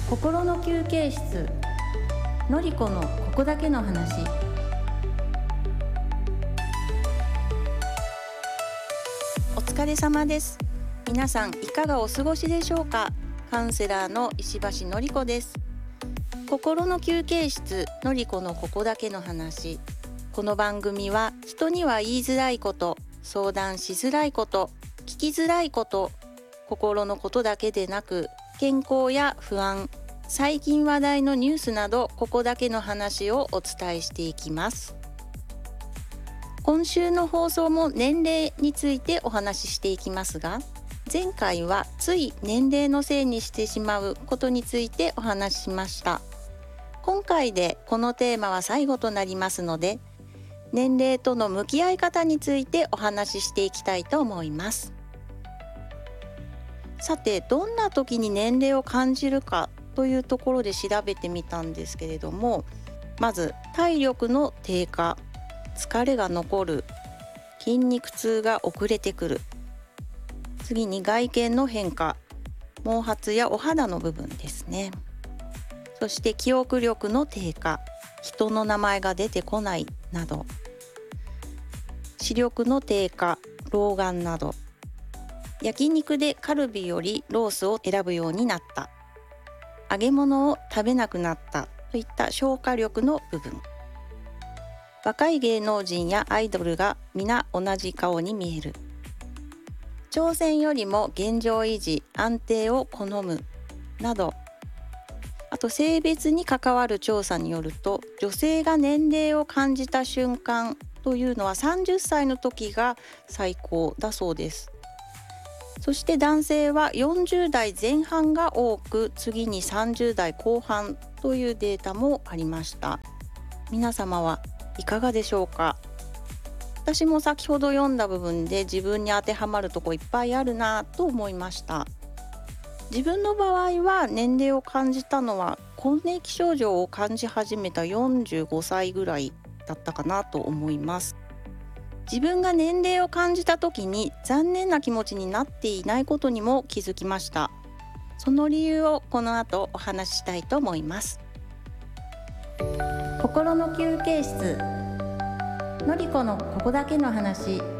心の休憩室、のりこのここだけの話。お疲れ様です。皆さんいかがお過ごしでしょうか。カウンセラーの石橋のりこです。心の休憩室、のりこのここだけの話。この番組は人には言いづらいこと、相談しづらいこと、聞きづらいこと、心のことだけでなく健康や不安、最近話題のニュースなどここだけの話をお伝えしていきます。今週の放送も年齢についてお話ししていきますが、前回はつい年齢のせいにしてしまうことについてお話ししました。今回でこのテーマは最後となりますので、年齢との向き合い方についてお話ししていきたいと思います。さて、どんな時に年齢を感じるかというところで調べてみたんですけれども、まず体力の低下、疲れが残る、筋肉痛が遅れてくる、次に外見の変化、毛髪やお肌の部分ですね。そして記憶力の低下、人の名前が出てこないなど、視力の低下、老眼など、焼肉でカルビよりロースを選ぶようになった、揚げ物を食べなくなったといった消化力の部分、若い芸能人やアイドルが皆同じ顔に見える、挑戦よりも現状維持・安定を好むなど、あと性別に関わる調査によると、女性が年齢を感じた瞬間というのは30歳の時が最高だそうです。そして男性は40代前半が多く、次に30代後半というデータもありました。皆様はいかがでしょうか。私も先ほど読んだ部分で自分に当てはまるとこいっぱいあるなと思いました。自分の場合は年齢を感じたのは更年期症状を感じ始めた45歳ぐらいだったかなと思います。自分が年齢を感じた時に残念な気持ちになっていないことにも気づきました。その理由をこの後お話ししたいと思います。心の休憩室、のりこのここだけの話。